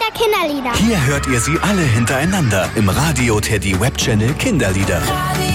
Kinderlieder. Hier hört ihr sie alle hintereinander im Radio Teddy Webchannel Kinderlieder. Radio